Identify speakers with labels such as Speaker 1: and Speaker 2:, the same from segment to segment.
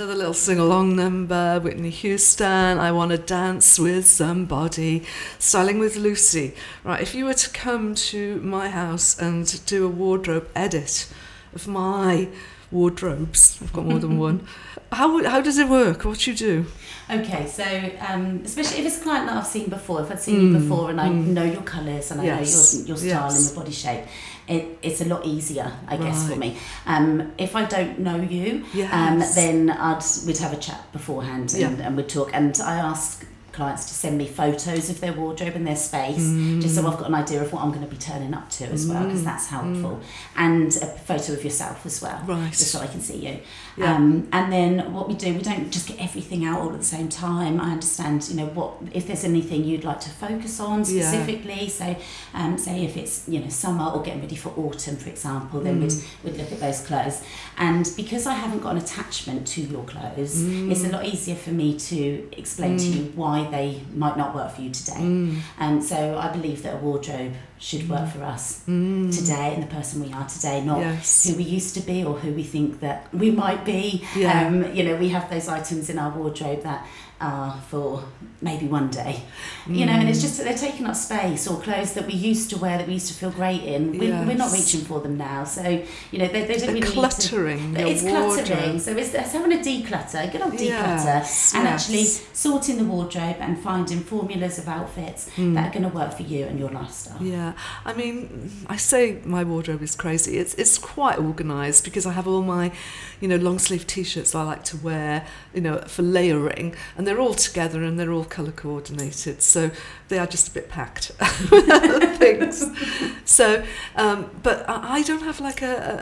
Speaker 1: another little sing-along number, Whitney Houston, I Want to Dance with Somebody, Styling with Lucy. Right, if you were to come to my house and do a wardrobe edit of my wardrobes, I've got more than one, how does it work? What do you do?
Speaker 2: Okay, so especially if it's a client that I've seen before, if I'd seen you before and I know your colours and I know your style and your body shape, it's a lot easier, I guess, for me. If I don't know you, then we'd have a chat beforehand and we'd talk. And I ask clients to send me photos of their wardrobe and their space, just so I've got an idea of what I'm going to be turning up to as well, because that's helpful. And a photo of yourself as well, just so I can see you. And then what we do, we don't just get everything out all at the same time. I understand, what if there's anything you'd like to focus on specifically. So, say if it's summer or getting ready for autumn, for example, then we'd look at those clothes. And because I haven't got an attachment to your clothes, it's a lot easier for me to explain to you why they might not work for you today. And so I believe that a wardrobe should work for us today and the person we are today, not who we used to be or who we think that we might be. We have those items in our wardrobe that are for maybe one day, and it's just that they're taking up space, or clothes that we used to wear that we used to feel great in. We're not reaching for them now, so they don't really
Speaker 1: cluttering
Speaker 2: need to. It's cluttering, so it's having a declutter, good old declutter, and actually sorting the wardrobe and finding formulas of outfits that are going to work for you and your lifestyle.
Speaker 1: I mean, I say my wardrobe is crazy. It's quite organised because I have all my, long sleeve t-shirts I like to wear, for layering, and they're all together and they're all colour coordinated. So they are just a bit packed with other things. So, but I don't have like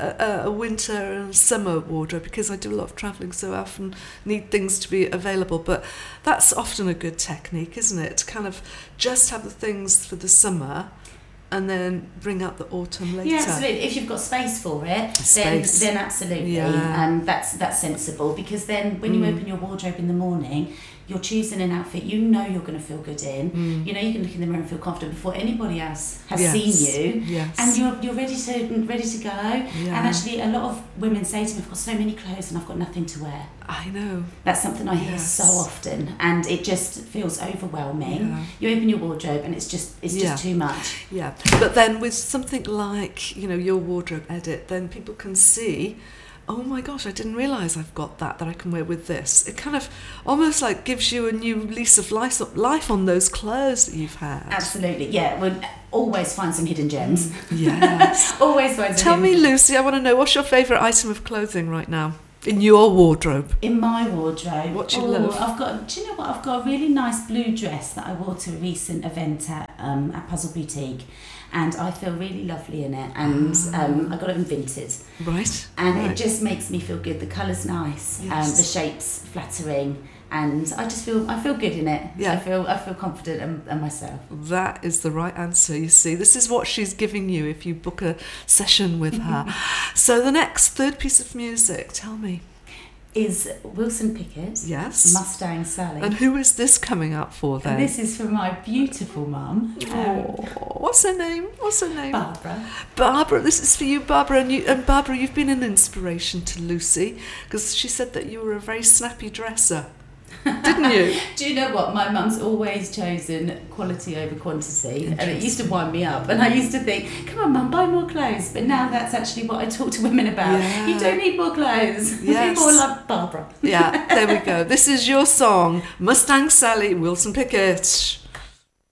Speaker 1: a winter and summer wardrobe because I do a lot of travelling, so I often need things to be available. But that's often a good technique, isn't it? To kind of just have the things for the summer and then bring out the autumn later.
Speaker 2: Yeah, absolutely. If you've got space for it, then absolutely. That's sensible, because then when you open your wardrobe in the morning, you're choosing an outfit you're going to feel good in. You can look in the mirror and feel confident before anybody else has seen you, and you're ready to go. And actually, a lot of women say to me, "I've got so many clothes and I've got nothing to wear."
Speaker 1: I know.
Speaker 2: That's something I hear so often, and it just feels overwhelming. You open your wardrobe and it's just too much.
Speaker 1: Yeah, but then with something like your wardrobe edit, then people can see, oh my gosh, I didn't realise I've got that I can wear with this. It kind of almost like gives you a new lease of life on those clothes that you've had.
Speaker 2: Absolutely, yeah. We'll always find some hidden gems.
Speaker 1: Yes.
Speaker 2: Always find some.
Speaker 1: Tell me, Lucy, I want to know, what's your favourite item of clothing right now in your wardrobe?
Speaker 2: In my wardrobe?
Speaker 1: What do you love?
Speaker 2: Do you know what? I've got a really nice blue dress that I wore to a recent event at Puzzle Boutique. And I feel really lovely in it, and I got it in vintage.
Speaker 1: Right.
Speaker 2: And it just makes me feel good. The colour's nice, the shape's flattering, and I feel good in it.
Speaker 1: Yeah.
Speaker 2: I feel confident in myself.
Speaker 1: That is the right answer, you see. This is what she's giving you if you book a session with her. So the next third piece of music, tell me.
Speaker 2: Is Wilson Pickett.
Speaker 1: Yes.
Speaker 2: Mustang Sally.
Speaker 1: And who is this coming up for then?
Speaker 2: And this is for my beautiful mum.
Speaker 1: What's her name?
Speaker 2: Barbara.
Speaker 1: Barbara, this is for you, Barbara. And Barbara, you've been an inspiration to Lucy, because she said that you were a very snappy dresser. Didn't you?
Speaker 2: Do you know what? My mum's always chosen quality over quantity, and it used to wind me up. And I used to think, come on, Mum, buy more clothes. But now that's actually what I talk to women about.
Speaker 1: Yeah.
Speaker 2: You don't need more clothes.
Speaker 1: Yes.
Speaker 2: Be more like Barbara.
Speaker 1: Yeah, there we go. This is your song, Mustang Sally, Wilson Pickett.